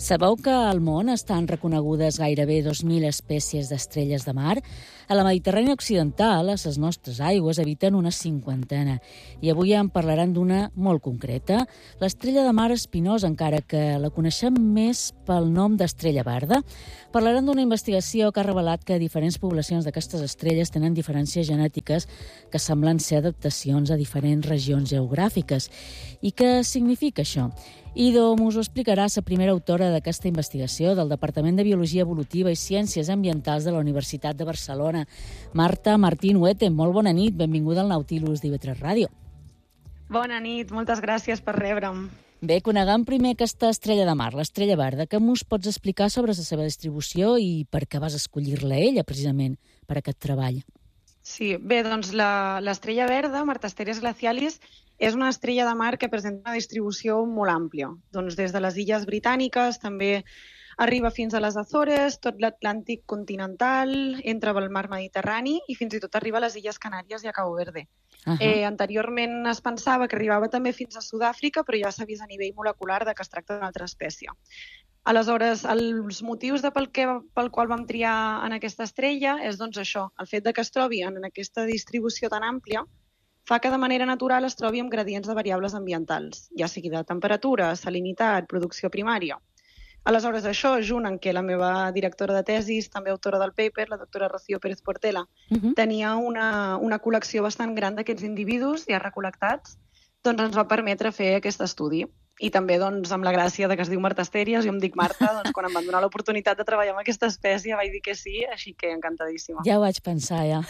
Sabeu que al món estan reconegudes gairebé 2.000 espècies d'estrelles de mar? A la Mediterrània occidental, a les nostres aigües, habiten una cinquantena. I avui en parlaran d'una molt concreta, l'estrella de mar espinosa, encara que la coneixem més pel nom d'estrella verda. Parlaran d'una investigació que ha revelat que diferents poblacions d'aquestes estrelles tenen diferències genètiques que semblen ser adaptacions a diferents regions geogràfiques. I què significa això? Ido us ho explicarà la primera autora d'aquesta investigació del Departament de Biologia Evolutiva i Ciències Ambientals de la Universitat de Barcelona, Marta Martín Huete. Molt bona nit, benvinguda al Nautilus d'IV3 Ràdio. Bona nit, moltes gràcies per rebre'm. Bé, coneguem primer aquesta estrella de mar, l'estrella verda. Què us pots explicar sobre la seva distribució i per què vas escollir-la ella, precisament, per aquest treball? Sí, bé, doncs l'estrella verda, Martasteres glacialis, és una estrella de mar que presenta una distribució molt àmplia. Doncs des de les Illes Britàniques, també arriba fins a les Açores, tot l'Atlàntic continental, entra pel mar Mediterrani i fins i tot arriba a les Illes Canàries i a Cabo Verde. Anteriorment es pensava que arribava també fins a Sud-àfrica, però ja s'ha vist a nivell molecular que es tracta d'una altra espècie. Aleshores, els motius pel qual vam triar en aquesta estrella és doncs això, el fet que es trobi en aquesta distribució tan àmplia fa que de manera natural es trobi amb gradients de variables ambientals, ja sigui de temperatura, salinitat, producció primària. Aleshores, això, junt amb que la meva directora de tesis, també autora del paper, la doctora Rocío Pérez Portela, tenia una col·lecció bastant gran d'aquests individus ja recol·lectats, doncs ens va permetre fer aquest estudi. I també doncs, amb la gràcia que es diu Martasteres, jo em dic Marta, doncs, quan em van donar l'oportunitat de treballar amb aquesta espècie vaig dir que sí, així que encantadíssima. Ja ho vaig pensar, ja,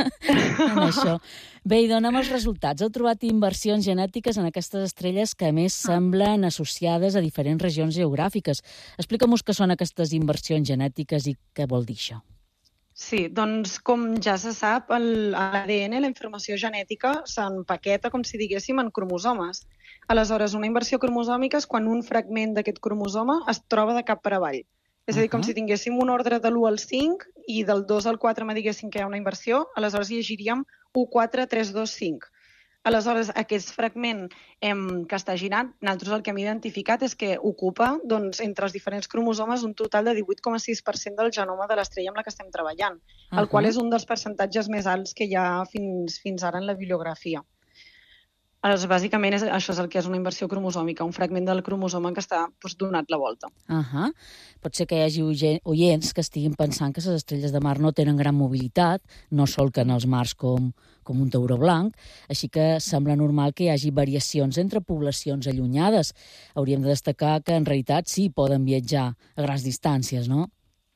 en això. Bé, i donem els resultats. Heu trobat inversions genètiques en aquestes estrelles que, a més, semblen associades a diferents regions geogràfiques. Explica'm què són aquestes inversions genètiques i què vol dir això. Sí, doncs com ja se sap, l'ADN, la informació genètica, s'empaqueta, com si diguéssim, en cromosomes. Aleshores, una inversió cromosòmica és quan un fragment d'aquest cromosoma es troba de cap per avall. És a dir, com si tinguéssim un ordre de l'1 al 5 i del 2 al 4 me diguéssim que hi ha una inversió, aleshores llegiríem 1, 4, 3, 2, 5. Aleshores, aquest fragment que està girant, nosaltres el que hem identificat és que ocupa, doncs, entre els diferents cromosomes un total de 18,6% del genoma de l'estrella amb la que estem treballant, el qual és un dels percentatges més alts que hi ha fins ara en la bibliografia. Aleshores, bàsicament, això és el que és una inversió cromosòmica, un fragment del cromosoma que està donat la volta. Pot ser que hi hagi oients que estiguin pensant que les estrelles de mar no tenen gran mobilitat, no solquen els mars com un tauró blanc, així que sembla normal que hi hagi variacions entre poblacions allunyades. Hauríem de destacar que, en realitat, sí poden viatjar a grans distàncies, no?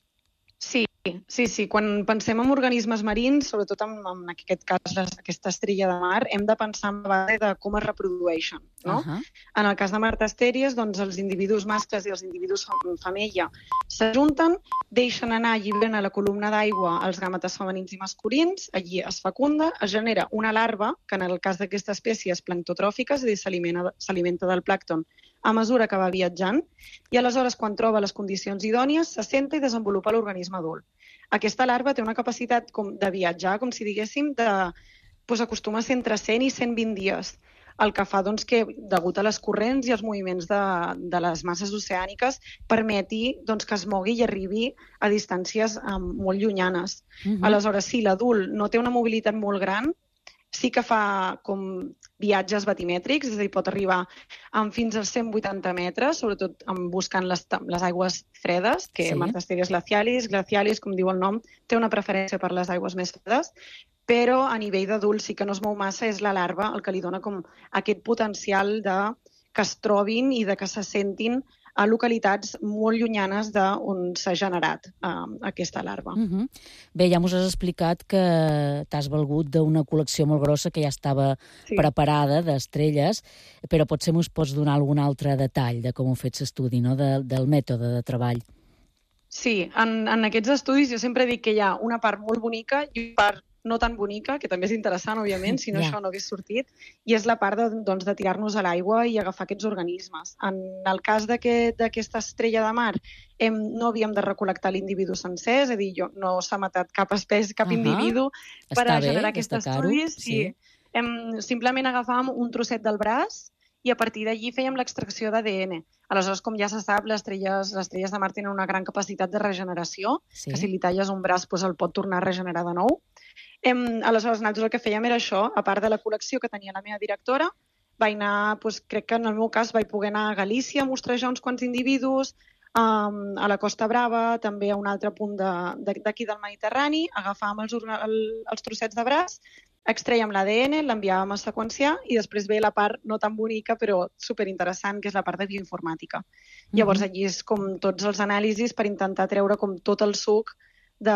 Sí. Quan pensem en organismes marins, sobretot en aquest cas aquesta estrella de mar, hem de pensar en la base de com es reprodueixen. No? En el cas de Martasteres, doncs, els individus mascles i els individus femella s'ajunten, deixen anar lliurement a la columna d'aigua els gàmetes femenins i masculins, allí es fecunda, es genera una larva, que en el cas d'aquesta espècie és planctotròfica, és a dir, s'alimenta del plàncton a mesura que va viatjant, i aleshores, quan troba les condicions idònies, s'assenta i desenvolupa l'organisme adult. Aquesta larva té una capacitat de viatjar, com si diguéssim, acostuma a ser entre 100 i 120 dies, el que fa que, degut a les corrents i els moviments de les masses oceàniques, permeti que es mogui i arribi a distàncies molt llunyanes. Aleshores, si l'adult no té una mobilitat molt gran, sí que fa com viatges batimètrics, és a dir, pot arribar fins als 180 metres, sobretot buscant les aigües fredes, que Martasteres glacialis, com diu el nom, té una preferència per les aigües més fredes, però a nivell d'adult sí que no es mou massa, és la larva el que li dona com aquest potencial que es trobin i que s'assentin a localitats molt llunyanes d'on s'ha generat aquesta larva. Bé, ja ens has explicat que t'has valgut d'una col·lecció molt grossa que ja estava preparada d'estrelles, però potser ens pots donar algun altre detall de com heu fet l'estudi, no? Del mètode de treball. Sí, en aquests estudis jo sempre dic que hi ha una part molt bonica i una part no tan bonica, que també és interessant, òbviament, si no això no hagués sortit, i és la part de tirar-nos a l'aigua i agafar aquests organismes. En el cas d'aquesta estrella de mar, no havíem de recol·lectar l'individu sencer, és a dir, no s'ha matat cap espècie, cap individu per a generar aquests estudis. Simplement agafàvem un trosset del braç i a partir d'allí fèiem l'extracció d'ADN. Aleshores, com ja se sap, les estrelles de mar tenen una gran capacitat de regeneració, que si li talles un braç el pot tornar a regenerar de nou. Aleshores, nosaltres el que fèiem era això, a part de la col·lecció que tenia la meva directora, vaig anar, crec que en el meu cas vaig poder anar a Galícia a mostrejar uns quants individus, a la Costa Brava, també a un altre punt d'aquí del Mediterrani, agafàvem els trossets de braç, extrèiem l'ADN, l'enviàvem a seqüenciar i després ve la part no tan bonica però superinteressant, que és la part de bioinformàtica. Llavors allí és com tots els anàlisis per intentar treure com tot el suc de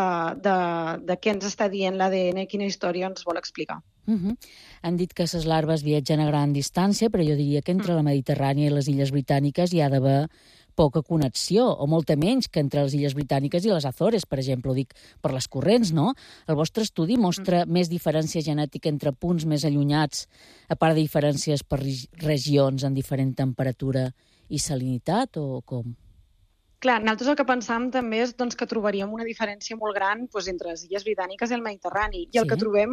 què ens està dient l'ADN, quina història ens vol explicar. Han dit que les larves viatgen a gran distància, però jo diria que entre la Mediterrània i les Illes Britàniques hi ha d'haver poca connexió, o molta menys que entre les Illes Britàniques i les Açores, per exemple, ho dic per les corrents, no? El vostre estudi mostra més diferència genètica entre punts més allunyats, a part de diferències per regions en diferent temperatura i salinitat, o com? Clar, nosaltres el que pensàvem també és que trobaríem una diferència molt gran entre les Illes Britàniques i el Mediterrani. I el que trobem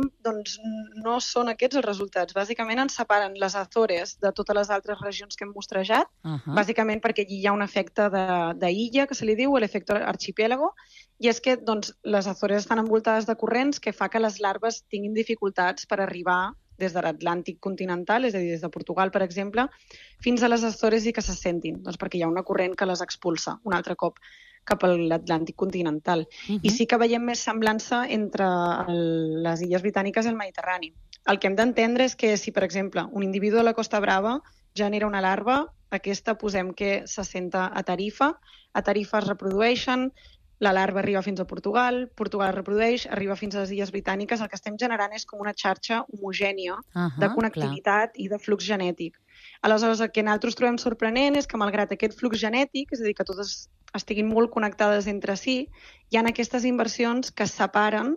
no són aquests els resultats. Bàsicament ens separen les Açores de totes les altres regions que hem mostrejat, bàsicament perquè allí hi ha un efecte d'illa, que se li diu, l'efecte archipiélago, i és que les Açores estan envoltades de corrents que fa que les larves tinguin dificultats per arribar des de l'Atlàntic continental, és a dir, des de Portugal, per exemple, fins a les Açores i que s'assentin, perquè hi ha una corrent que les expulsa un altre cop cap a l'Atlàntic continental. I sí que veiem més semblança entre les Illes Britàniques i el Mediterrani. El que hem d'entendre és que si, per exemple, un individu de la Costa Brava genera una larva, aquesta posem que s'assenta a Tarifa es reprodueixen, la larva arriba fins a Portugal, Portugal es reprodueix, arriba fins a les Illes Britàniques. El que estem generant és com una xarxa homogènia de connectivitat i de flux genètic. Aleshores, el que nosaltres trobem sorprenent és que, malgrat aquest flux genètic, és a dir, que totes estiguin molt connectades entre si, hi ha aquestes inversions que separen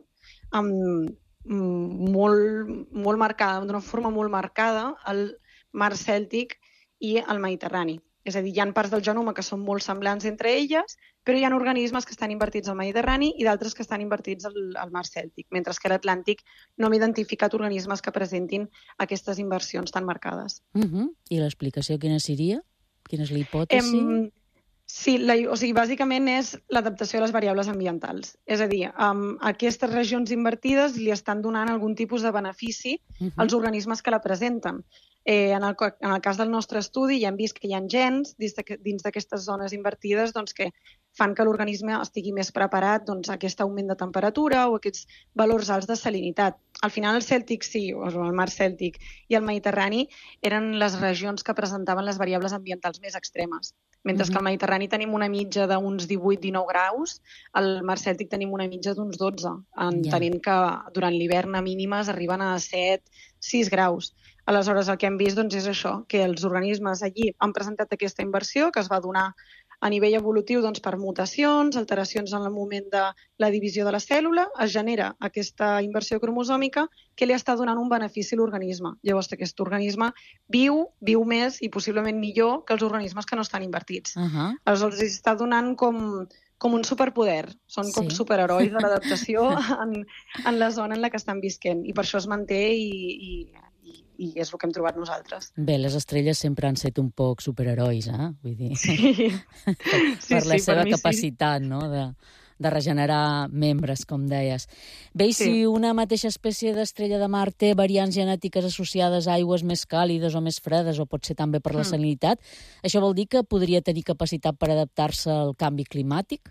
molt marcada, d'una forma molt marcada, el mar Cèltic i el Mediterrani. És a dir, hi ha parts del genoma que són molt semblants entre elles, però hi ha organismes que estan invertits al Mediterrani i d'altres que estan invertits al mar Cèltic, mentre que a l'Atlàntic no hem identificat organismes que presentin aquestes inversions tan marcades. I l'explicació quina seria? Quina és la hipòtesi? Sí, bàsicament és l'adaptació a les variables ambientals. És a dir, aquestes regions invertides li estan donant algun tipus de benefici als organismes que la presenten. En el cas del nostre estudi ja hem vist que hi ha gens dins d'aquestes zones invertides que fan que l'organisme estigui més preparat a aquest augment de temperatura o aquests valors alts de salinitat. Al final el Cèltic el mar Cèltic i el Mediterrani eren les regions que presentaven les variables ambientals més extremes. Mentre que al Mediterrani tenim una mitja d'uns 18-19 graus, al mar Cèltic tenim una mitja d'uns 12, entenent que durant l'hivern a mínimes arriben a 7-6 graus. Aleshores, el que hem vist és això, que els organismes allí han presentat aquesta inversió que es va donar a nivell evolutiu per mutacions, alteracions en el moment de la divisió de la cèl·lula, es genera aquesta inversió cromosòmica que li està donant un benefici a l'organisme. Llavors, aquest organisme viu més i possiblement millor que els organismes que no estan invertits. Aleshores, els està donant com un superpoder. Són com superherois de l'adaptació en la zona en la que estan visquent. I per això es manté i és el que hem trobat nosaltres. Bé, les estrelles sempre han set un poc superherois, Vull dir, per la seva capacitat, no?, de regenerar membres, com deies. Bé, i si una mateixa espècie d'estrella de mar té variants genètiques associades a aigües més càlides o més fredes, o pot ser també per la salinitat, això vol dir que podria tenir capacitat per adaptar-se al canvi climàtic?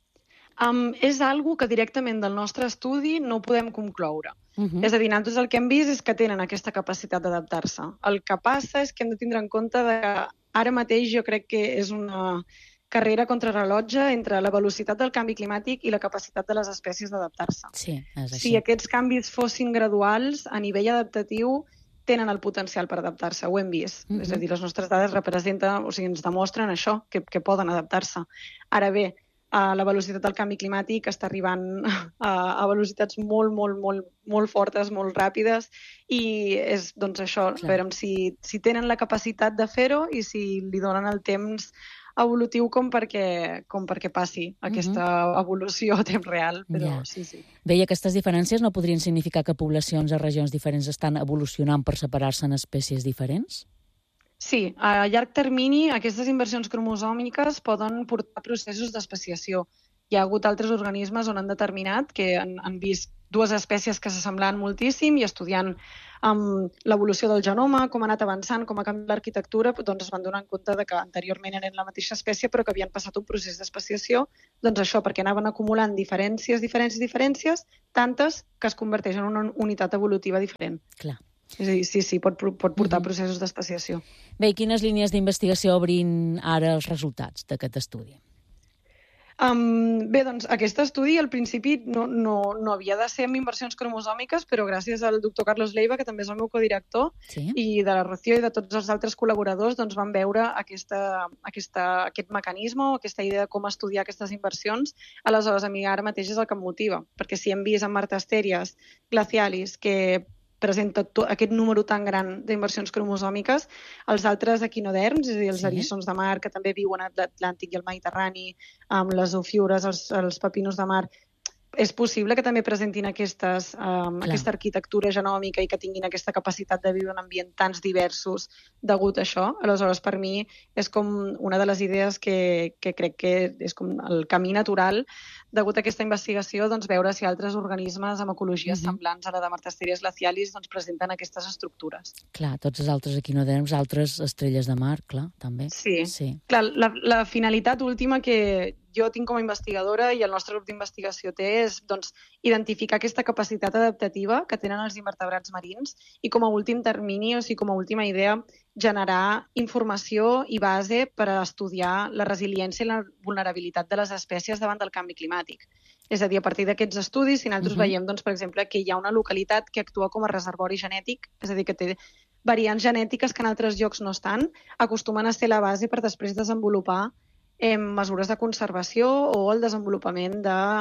És algo que directament del nostre estudi no podem concloure. És a dir, nosaltres el que hem vist és que tenen aquesta capacitat d'adaptar-se. El que passa és que hem de tindre en compte que ara mateix jo crec que és una carrera contrarrellotge entre la velocitat del canvi climàtic i la capacitat de les espècies d'adaptar-se. Sí, és així. Si aquests canvis fossin graduals, a nivell adaptatiu, tenen el potencial per adaptar-se, ho hem vist. És a dir, les nostres dades representen, ens demostren això, que poden adaptar-se. Ara bé, la velocitat del canvi climàtic està arribant a velocitats molt, molt, molt, molt fortes, molt ràpides, i és això, veurem si tenen la capacitat de fer-ho i si li donen el temps evolutiu com perquè passi aquesta evolució a temps real, però sí. Bé, i aquestes diferències no podrien significar que poblacions a regions diferents estan evolucionant per separar-se en espècies diferents? Sí, a llarg termini aquestes inversions cromosòmiques poden portar processos d'especiació. Hi ha hagut altres organismes on han determinat que han vist dues espècies que s'assemblaven moltíssim i estudiant l'evolució del genoma, com ha anat avançant, com ha canviat l'arquitectura, doncs es van donar en compte de que anteriorment eren la mateixa espècie però que havien passat un procés d'especiació, doncs això, perquè anaven acumulant diferències, tantes que es converteixen en una unitat evolutiva diferent. Clar. És a dir, sí, pot portar processos d'especiació. Bé, i quines línies d'investigació obrin ara els resultats d'aquest estudi? Bé, doncs aquest estudi al principi no havia de ser amb inversions cromosòmiques, però gràcies al doctor Carlos Leiva, que també és el meu codirector, i de la Rocío i de tots els altres col·laboradors, doncs van veure aquest mecanisme, aquesta idea de com estudiar aquestes inversions. Aleshores, a mi ara mateix és el que em motiva, perquè si hem vist en Martasterias glacialis que presenta aquest número tan gran d'inversions cromosòmiques, els altres equinoderms, és a dir, els erissons de mar, que també viuen a l'Atlàntic i el Mediterrani, amb les ofiures, els pepinos de mar, és possible que també presentin aquesta arquitectura genòmica i que tinguin aquesta capacitat de viure en ambients tan diversos degut a això. Aleshores, per mi, és com una de les idees que crec que és com el camí natural degut a aquesta investigació, doncs, veure si altres organismes amb ecologies semblants a la de Martasterias glacialis doncs, presenten aquestes estructures. Clar, tots els altres equinoderms, altres estrelles de mar, clar, també. Sí. Clar, la finalitat última que jo tinc com a investigadora i el nostre grup d'investigació té és doncs, identificar aquesta capacitat adaptativa que tenen els invertebrats marins i com a últim termini, o sigui, com a última idea, generar informació i base per a estudiar la resiliència i la vulnerabilitat de les espècies davant del canvi climàtic. És a dir, a partir d'aquests estudis, si nosaltres veiem, doncs, per exemple, que hi ha una localitat que actua com a reservori genètic, és a dir, que té variants genètiques que en altres llocs no estan, acostumen a ser la base per després desenvolupar mesures de conservació o el desenvolupament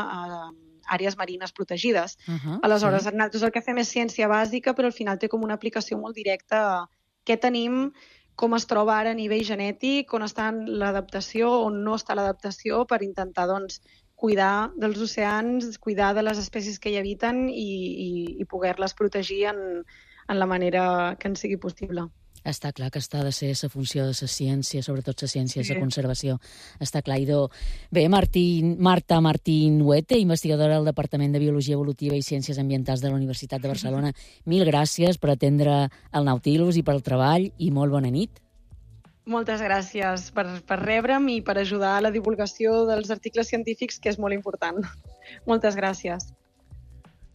d'àrees marines protegides. Aleshores, nosaltres el que fem és ciència bàsica, però al final té com una aplicació molt directa a què tenim, com es troba ara a nivell genètic, on està l'adaptació, on no està l'adaptació, per intentar doncs, cuidar dels oceans, cuidar de les espècies que hi habiten i poder-les protegir en la manera que ens sigui possible. Està clar que està de ser la funció de la ciència, sobretot la ciència de la conservació. Està clar. Bé, Marta Martín Huete, investigadora del Departament de Biologia Evolutiva i Ciències Ambientals de la Universitat de Barcelona, mil gràcies per atendre el Nautilus i pel treball i molt bona nit. Moltes gràcies per rebre'm i per ajudar a la divulgació dels articles científics, que és molt important. Moltes gràcies.